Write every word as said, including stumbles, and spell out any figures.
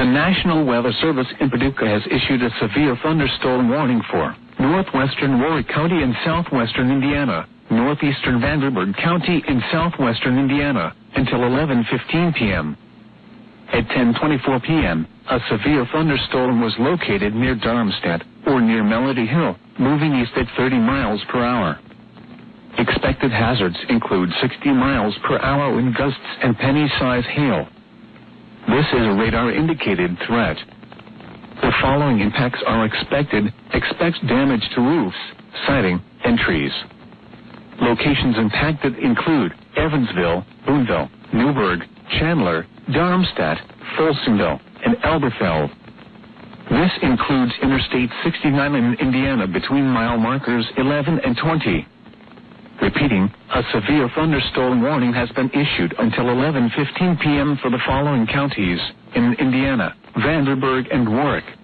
The National Weather Service in Paducah has issued a severe thunderstorm warning for northwestern Warwick County and southwestern Indiana, northeastern Vanderburgh County in southwestern Indiana, until eleven fifteen p.m. At ten twenty-four p.m., a severe thunderstorm was located near Darmstadt, or near Melody Hill, moving east at thirty miles per hour. Expected hazards include sixty miles per hour wind gusts and penny-size hail. This is a radar-indicated threat. The following impacts are expected. Expect damage to roofs, siding, and trees. Locations impacted include Evansville, Boonville, Newburgh, Chandler, Darmstadt, Folsomville, and Elberfeld. This includes Interstate sixty-nine in Indiana between mile markers eleven and twenty. Repeating, a severe thunderstorm warning has been issued until eleven fifteen p.m. for the following counties in Indiana: Vanderburgh and Warwick.